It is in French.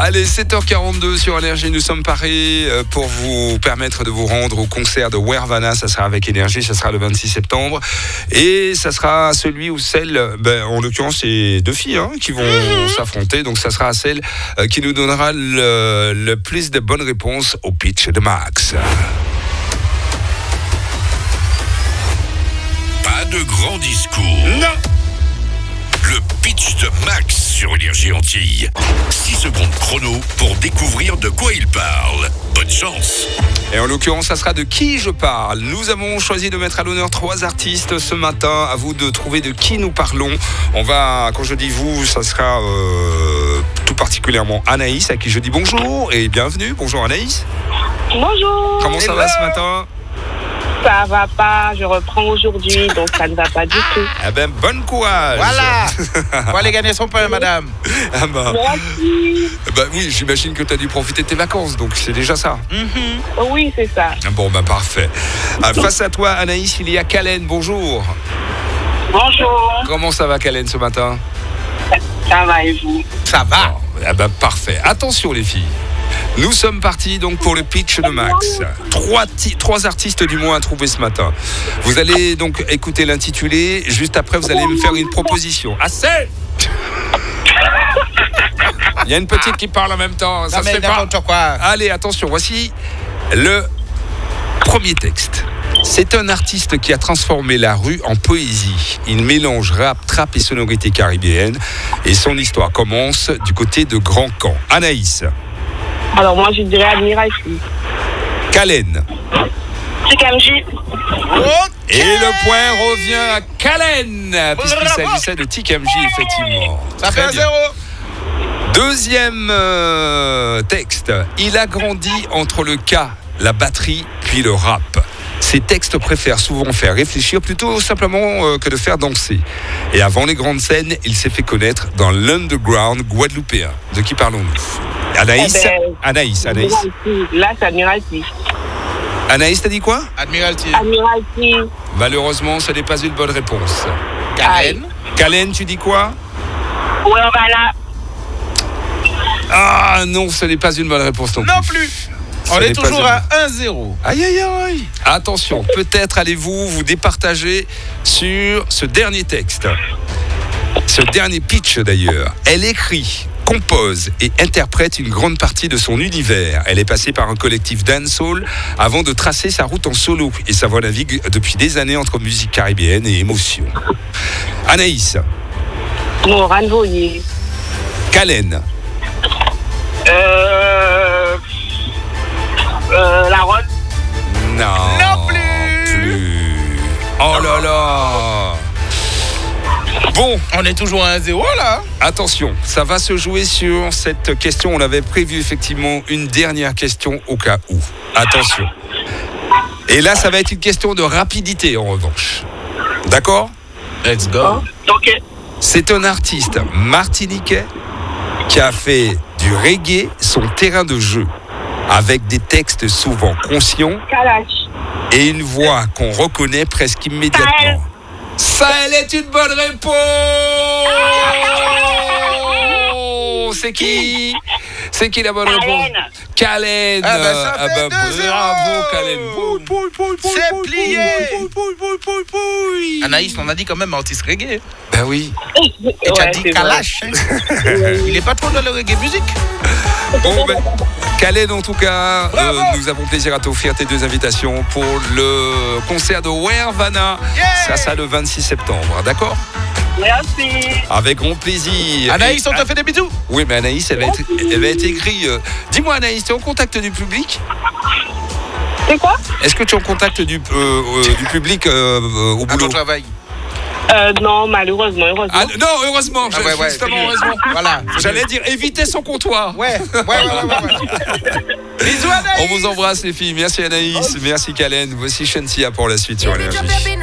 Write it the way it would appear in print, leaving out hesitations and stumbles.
Allez, 7h42 sur Énergie, nous sommes parés pour vous permettre de vous rendre au concert de Wervana. Ça sera avec Énergie, ça sera le 26 septembre. Et ça sera celui ou celle, en l'occurrence, c'est deux filles qui vont s'affronter. Donc ça sera celle qui nous donnera le plus de bonnes réponses au pitch de Max. Pas de grand discours. Non. Le pitch de Max sur Énergie Antilles. 6 secondes chrono pour découvrir de quoi il parle. Bonne chance. Et en l'occurrence, ça sera de qui je parle. Nous avons choisi de mettre à l'honneur 3 artistes ce matin. À vous de trouver de qui nous parlons. On va, quand je dis vous, ça sera tout particulièrement Anaïs, à qui je dis bonjour et bienvenue. Bonjour Anaïs. Bonjour. Comment ça va ce matin ? Ça va pas, je reprends aujourd'hui, donc ça ne va pas du tout. Eh ben, bon courage. Voilà. Pour aller gagner son pain, madame. Ah bah. Merci. Oui, j'imagine que tu as dû profiter de tes vacances, donc c'est déjà ça. Oui, c'est ça. Bon, parfait. Face à toi, Anaïs, il y a Kalen. Bonjour. Bonjour. Comment ça va, Kalen, ce matin ? Ça va et vous? Ça va. Parfait. Attention, les filles. Nous sommes partis donc pour le pitch de Max. 3 artistes du moins à trouver ce matin. Vous allez donc écouter l'intitulé. Juste après, vous allez me faire une proposition. Assez. Il y a une petite qui parle en même temps. Ça Non, se mais fait pas. n'importe quoi. Allez, attention. Voici le premier texte. C'est un artiste qui a transformé la rue en poésie. Il mélange rap, trap et sonorités caribéennes. Et son histoire commence du côté de Grand Camp. Anaïs. Alors moi je dirais Admiralty. Kalen. C'est KMJ. Et le point revient à Kalen, puisqu'il s'agissait de TKMJ, effectivement. Ça Très fait un bien. 0. Deuxième texte. Il a grandi entre le K, la batterie, puis le rap. Ses textes préfèrent souvent faire réfléchir plutôt simplement que de faire danser. Et avant les grandes scènes, il s'est fait connaître dans l'underground guadeloupéen. De qui parlons-nous ? Anaïs, Anaïs. Là c'est Admiralty. Anaïs, t'as dit quoi ? Admiralty. Admiralty. Malheureusement, ce n'est pas une bonne réponse. Karen. Kalen, tu dis quoi ? Wervana. Ah non, ce n'est pas une bonne réponse non plus. On est n'est pas toujours une- à 1-0. Aïe, aïe, aïe. Attention, peut-être allez-vous vous départager sur ce dernier texte. Ce dernier pitch d'ailleurs. Elle écrit, compose et interprète une grande partie de son univers. Elle est passée par un collectif dancehall avant de tracer sa route en solo. Et sa voix navigue depuis des années entre musique caribéenne et émotion. Anaïs, Morane Voyer. Kalen, La Ronde. non plus. Oh là là. Bon, On est toujours à 1-0 là. attention, ça va se jouer sur cette question. On avait prévu effectivement une dernière question au cas où. Attention. Et là, ça va être une question de rapidité en revanche. D'accord ? Let's go. Ok. C'est un artiste martiniquais qui a fait du reggae son terrain de jeu, avec des textes souvent conscients Kalash. et une voix qu'on reconnaît presque immédiatement. Ça, elle est une bonne réponse. C'est qui ? C'est qui la bonne réponse ? Kalen. Ah ben, ça fait 2-0. Bravo Kalen. C'est plié. Anaïs, on a dit quand même artiste reggae. Ben oui. Et tu as dit Kalash. Il est pas trop dans le reggae musique. Bon, Kalen, en tout cas, nous avons plaisir à t'offrir tes 2 invitations pour le concert de Wervana. Ça sera le 26 septembre, d'accord ? Merci. Avec grand plaisir. Anaïs, on te fait des bisous. Oui, mais Anaïs, elle va être écrite. Dis-moi, Anaïs, tu es en contact du public ? C'est quoi? Est-ce que tu es en contact du public au À ton boulot ? travail. Non, malheureusement, heureusement. Ah, non, heureusement, ouais, justement, c'est heureusement. Voilà. J'allais dire éviter son comptoir. Ouais. Bisous Anaïs. On vous embrasse les filles. Merci Anaïs, merci Kalen. Voici Shensia pour la suite sur Énergie.